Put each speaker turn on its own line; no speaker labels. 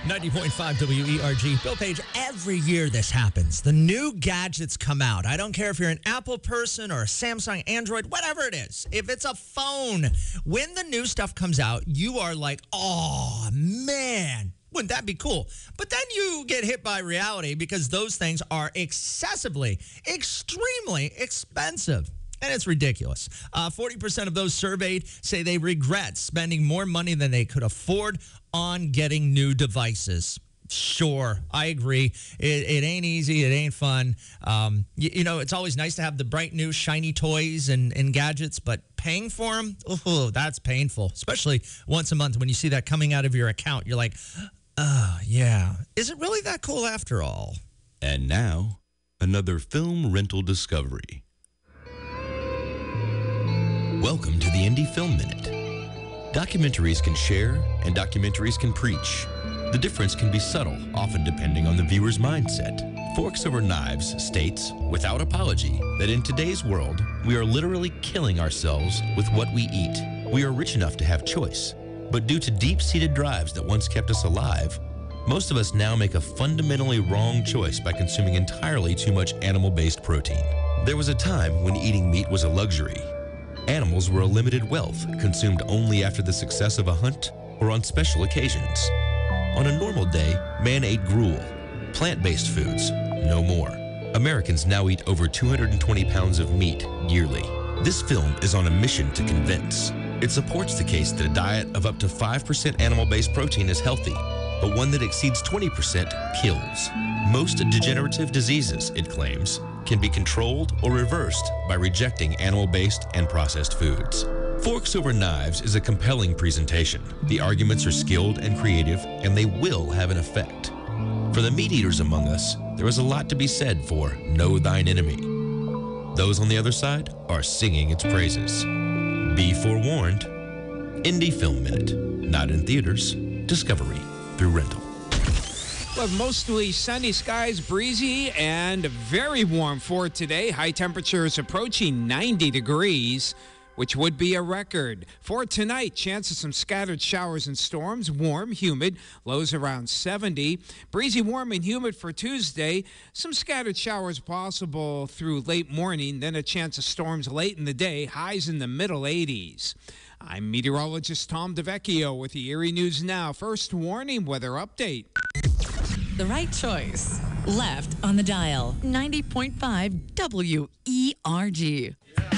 90.5 WERG. Bill Page, every year this happens. The new gadgets come out. I don't care if you're an Apple person or a Samsung, Android, whatever it is. If it's a phone, when the new stuff comes out, you are like, oh, man. Wouldn't that be cool? But then you get hit by reality because those things are excessively, extremely expensive. And it's ridiculous. 40% of those surveyed say they regret spending more money than they could afford on getting new devices. Sure, I agree. It ain't easy. It ain't fun. You know, it's always nice to have the bright new shiny toys and gadgets, but paying for them, oh, that's painful, especially once a month when you see that coming out of your account. You're like, oh, yeah. Is it really that cool after all?
And now, another film rental discovery. Welcome to the Indie Film Minute. Documentaries can share and documentaries can preach. The difference can be subtle, often depending on the viewer's mindset. Forks Over Knives states, without apology, that in today's world, we are literally killing ourselves with what we eat. We are rich enough to have choice, but due to deep-seated drives that once kept us alive, most of us now make a fundamentally wrong choice by consuming entirely too much animal-based protein. There was a time when eating meat was a luxury. Animals were a limited wealth, consumed only after the success of a hunt or on special occasions. On a normal day, man ate gruel. Plant-based foods, no more. Americans now eat over 220 pounds of meat yearly. This film is on a mission to convince. It supports the case that a diet of up to 5% animal-based protein is healthy, but one that exceeds 20% kills. Most degenerative diseases, it claims, can be controlled or reversed by rejecting animal-based and processed foods. Forks Over Knives is a compelling presentation. The arguments are skilled and creative, and they will have an effect. For the meat eaters among us, there is a lot to be said for know thine enemy. Those on the other side are singing its praises. Be forewarned. Indie Film Minute. Not in theaters. Discovery through rental.
Well, mostly sunny skies, breezy, and very warm for today. High temperatures approaching 90 degrees, which would be a record. For tonight, chance of some scattered showers and storms. Warm, humid, lows around 70. Breezy, warm, and humid for Tuesday. Some scattered showers possible through late morning, then a chance of storms late in the day. Highs in the middle 80s. I'm meteorologist Tom DeVecchio with the Erie News Now. First warning weather update.
The right choice. Left on the dial. 90.5 WERG.